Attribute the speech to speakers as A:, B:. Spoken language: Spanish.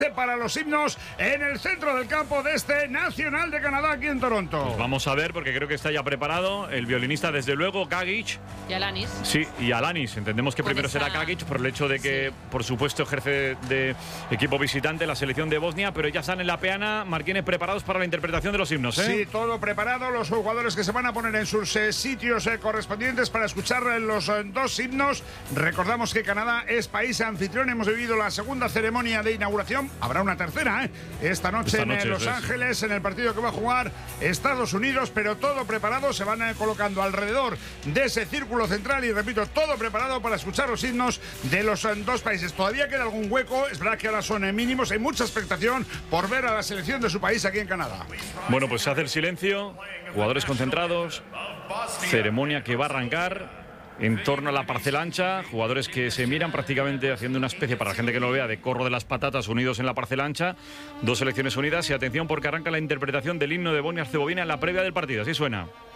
A: para los himnos en el centro del campo de este Nacional de Canadá aquí en Toronto.
B: Pues vamos a ver, porque creo que está ya preparado el violinista, desde luego, Kagic.
C: Y Alanis.
B: Sí, y Alanis. Entendemos que primero será Kagic por el hecho de que, por supuesto, ejerce de equipo visitante la selección de Bosnia, pero ya están en la peana, Marquines, preparados para la interpretación de los himnos, ¿eh?
A: Sí, todo preparado, los jugadores que se van a poner en sus sitios correspondientes para escuchar los dos himnos. Recordamos que Canadá es país anfitrión, hemos vivido la segunda ceremonia de inauguración. Habrá una tercera, esta noche en Los Ángeles, en el partido que va a jugar Estados Unidos, pero todo preparado, se van colocando alrededor de ese círculo central y, repito, todo preparado para escuchar los himnos de los dos países. Todavía queda algún hueco, es verdad que ahora son mínimos, hay mucha expectación por ver a la selección de su país aquí en Canadá.
B: Bueno, pues se hace el silencio, jugadores concentrados, ceremonia que va a arrancar en torno a la parcela ancha, jugadores que se miran prácticamente haciendo una especie, para la gente que no lo vea, de corro de las patatas unidos en la parcela ancha, dos selecciones unidas. Y atención, porque arranca la interpretación del himno de Bosnia-Herzegovina en la previa del partido. Así suena.